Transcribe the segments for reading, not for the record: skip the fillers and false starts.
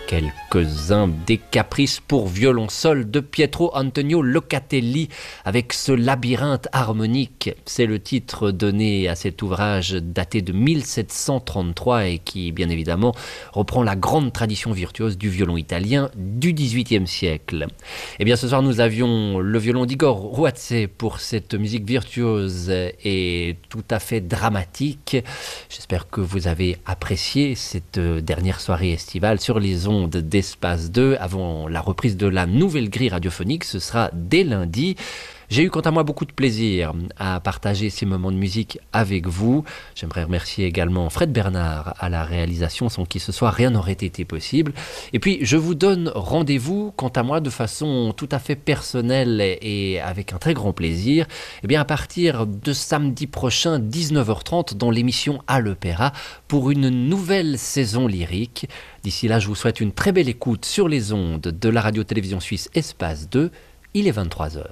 quelques-uns des caprices pour violon seul de Pietro Antonio Locatelli avec ce labyrinthe harmonique. C'est le titre donné à cet ouvrage daté de 1733 et qui, bien évidemment, reprend la grande tradition virtuose du violon italien du XVIIIe siècle. Eh bien, ce soir, nous avions le violon d'Igor Ruatse pour cette musique virtuose et tout à fait dramatique. J'espère que vous avez apprécié cette dernière soirée estivale sur les ondes d'Espace 2 avant la reprise de la nouvelle grille radiophonique. Ce sera dès lundi. J'ai eu quant à moi beaucoup de plaisir à partager ces moments de musique avec vous. J'aimerais remercier également Fred Bernard à la réalisation, sans qui ce soir rien n'aurait été possible. Et puis je vous donne rendez-vous quant à moi de façon tout à fait personnelle et avec un très grand plaisir. Eh bien à partir de samedi prochain 19h30 dans l'émission À l'Opéra pour une nouvelle saison lyrique. D'ici là, je vous souhaite une très belle écoute sur les ondes de la radio-télévision suisse Espace 2. Il est 23h.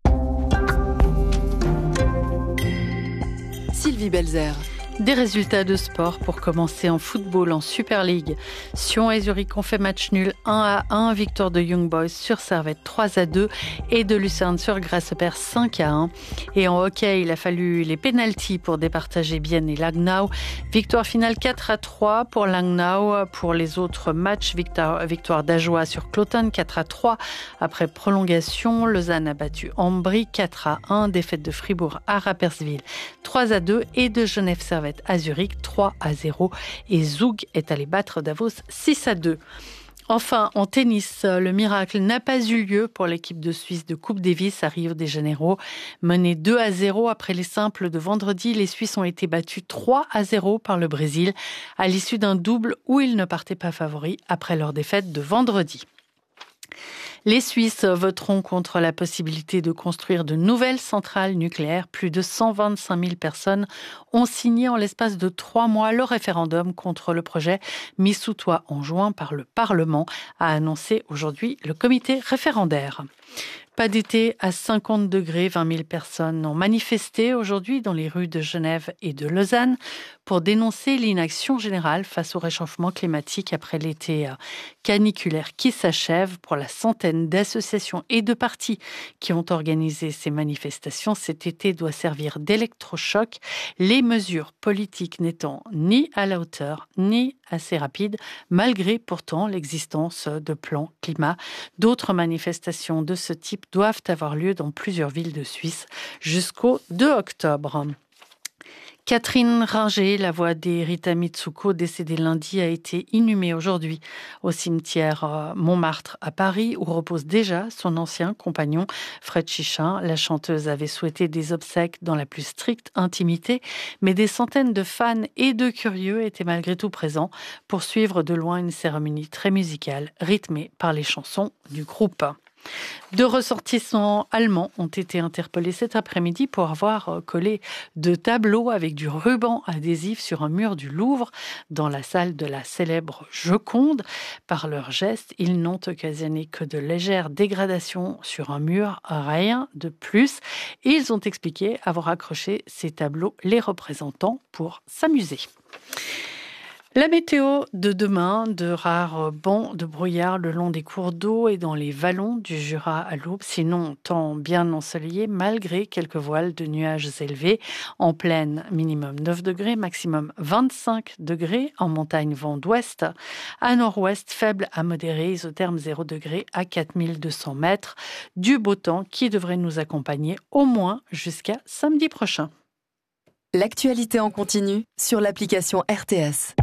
Sylvie Belzer. Des résultats de sport pour commencer en football en Super League. Sion et Zurich ont fait match nul 1-1, victoire de Young Boys sur Servette 3-2 et de Lucerne sur Grasshopper 5-1. Et en hockey, il a fallu les pénaltys pour départager Bienne et Langnau. Victoire finale 4-3 pour Langnau. Pour les autres matchs, victoire d'Ajoie sur Cloton 4-3. Après prolongation, Lausanne a battu Ambry 4-1. Défaite de Fribourg à Rapperswil 3-2 et de Genève-Servette à Zurich 3-0 et Zug est allé battre Davos 6-2. Enfin, en tennis, le miracle n'a pas eu lieu pour l'équipe de Suisse de Coupe Davis à Rio de Janeiro. Menée 2-0 après les simples de vendredi, les Suisses ont été battus 3-0 par le Brésil à l'issue d'un double où ils ne partaient pas favoris après leur défaite de vendredi. Les Suisses voteront contre la possibilité de construire de nouvelles centrales nucléaires. Plus de 125 000 personnes ont signé en l'espace de 3 mois le référendum contre le projet mis sous toit en juin par le Parlement, a annoncé aujourd'hui le comité référendaire. Pas d'été à 50 degrés, 20 000 personnes ont manifesté aujourd'hui dans les rues de Genève et de Lausanne pour dénoncer l'inaction générale face au réchauffement climatique après l'été caniculaire qui s'achève. Pour la centaine d'associations et de partis qui ont organisé ces manifestations, cet été doit servir d'électrochoc, les mesures politiques n'étant ni à la hauteur ni assez rapides, malgré pourtant l'existence de plans climat. D'autres manifestations de ce type doivent avoir lieu dans plusieurs villes de Suisse jusqu'au 2 octobre. Catherine Ringer, la voix d'Erita Mitsuko, décédée lundi, a été inhumée aujourd'hui au cimetière Montmartre à Paris, où repose déjà son ancien compagnon Fred Chichin. La chanteuse avait souhaité des obsèques dans la plus stricte intimité, mais des centaines de fans et de curieux étaient malgré tout présents pour suivre de loin une cérémonie très musicale, rythmée par les chansons du groupe. 2 ressortissants allemands ont été interpellés cet après-midi pour avoir collé 2 tableaux avec du ruban adhésif sur un mur du Louvre dans la salle de la célèbre Joconde. Par leurs gestes, ils n'ont occasionné que de légères dégradations sur un mur, rien de plus. Et ils ont expliqué avoir accroché ces tableaux les représentant pour s'amuser. La météo de demain, de rares bancs de brouillard le long des cours d'eau et dans les vallons du Jura à l'Aube, sinon temps bien ensoleillé malgré quelques voiles de nuages élevés. En plaine, minimum 9 degrés, maximum 25 degrés. En montagne, vent d'ouest. À nord-ouest, faible à modéré, isotherme 0 degré à 4200 mètres. Du beau temps qui devrait nous accompagner au moins jusqu'à samedi prochain. L'actualité en continu sur l'application RTS.